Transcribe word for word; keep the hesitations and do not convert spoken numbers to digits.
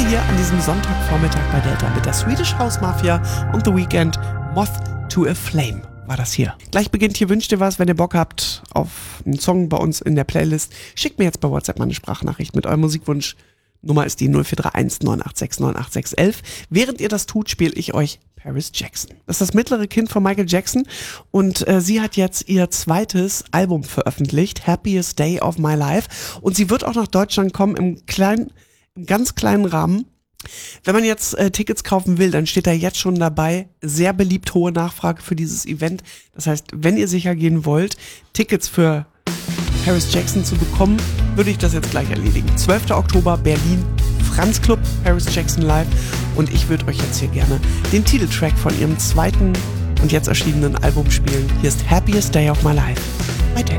hier an diesem Sonntagvormittag bei Delta mit der Swedish House Mafia und The Weeknd. Moth to a Flame war das hier. Gleich beginnt hier Wünscht ihr was, wenn ihr Bock habt auf einen Song bei uns in der Playlist. Schickt mir jetzt bei WhatsApp mal eine Sprachnachricht mit eurem Musikwunsch. Nummer ist die null vier drei eins neun acht sechs neun acht sechs eins eins. Während ihr das tut, spiele ich euch Paris Jackson. Das ist das mittlere Kind von Michael Jackson und äh, sie hat jetzt ihr zweites Album veröffentlicht, Happiest Day of My Life, und sie wird auch nach Deutschland kommen im kleinen, im ganz kleinen Rahmen. Wenn man jetzt äh, Tickets kaufen will, dann steht da jetzt schon dabei, sehr beliebt, hohe Nachfrage für dieses Event. Das heißt, wenn ihr sicher gehen wollt, Tickets für Paris Jackson zu bekommen, würde ich das jetzt gleich erledigen. zwölfter Oktober, Berlin, Franz Club, Paris Jackson live. Und ich würde euch jetzt hier gerne den Titeltrack von ihrem zweiten und jetzt erschienenen Album spielen. Hier ist Happiest Day of My Life.